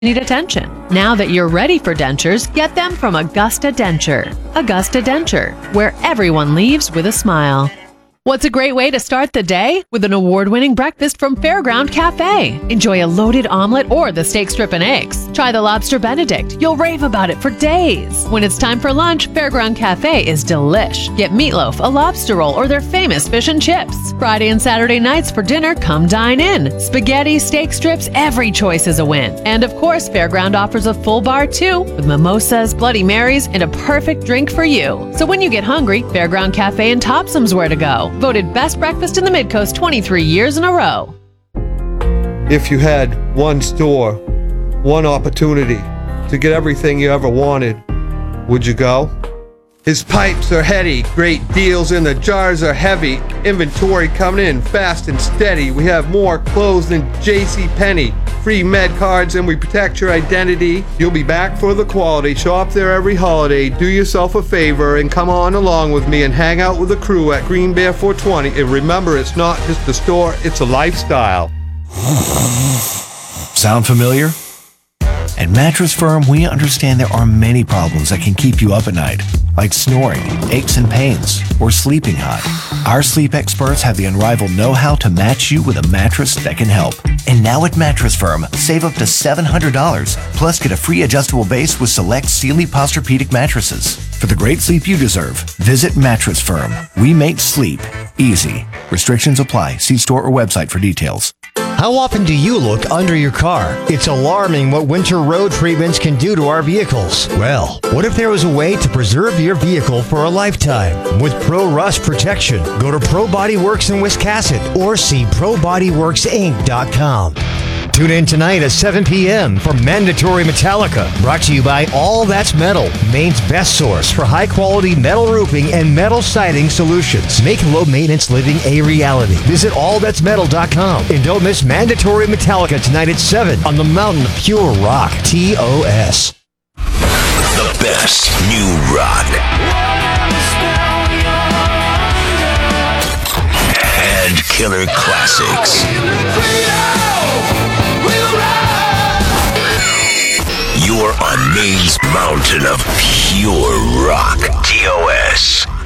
need attention. Now that you're ready for dentures, get them from Augusta Denture. Augusta Denture, where everyone leaves with a smile. What's a great way to start the day? With an award-winning breakfast from Fairground Cafe. Enjoy a loaded omelet or the steak strip and eggs. Try the lobster Benedict. You'll rave about it for days. When it's time for lunch, Fairground Cafe is delish. Get meatloaf, a lobster roll, or their famous fish and chips. Friday and Saturday nights for dinner, come dine in. Spaghetti, steak strips, every choice is a win. And of course, Fairground offers a full bar too, with mimosas, Bloody Marys, and a perfect drink for you. So when you get hungry, Fairground Cafe and Topsum's where to go. Voted best breakfast in the Midcoast 23 years in a row. If you had one store, one opportunity to get everything you ever wanted, would you go? His pipes are heady, great deals in the jars are heavy, inventory coming in fast and steady. We have more clothes than JCPenney, free med cards, and we protect your identity. You'll be back for the quality. Shop there every holiday. Do yourself a favor and come on along with me and hang out with the crew at Green Bear 420. And remember, it's not just a store, it's a lifestyle. Sound familiar? At Mattress Firm, we understand there are many problems that can keep you up at night, like snoring, aches and pains, or sleeping hot. Our sleep experts have the unrivaled know-how to match you with a mattress that can help. And now at Mattress Firm, save up to $700, plus get a free adjustable base with select Sealy Posturepedic mattresses. For the great sleep you deserve, visit Mattress Firm. We make sleep easy. Restrictions apply. See store or website for details. How often do you look under your car? It's alarming what winter road treatments can do to our vehicles. Well, what if there was a way to preserve your vehicle for a lifetime? With Pro Rust Protection, go to Pro Body Works in Wiscasset or see ProBodyWorksInc.com. Tune in tonight at 7 p.m. for Mandatory Metallica, brought to you by All That's Metal, Maine's best source for high-quality metal roofing and metal siding solutions. Make low-maintenance living a reality. Visit allthat'smetal.com and don't miss Mandatory Metallica tonight at 7 on the Mountain of Pure Rock, TOS. The best new rock and killer classics. You're on Maine's mountain of pure rock. TOS.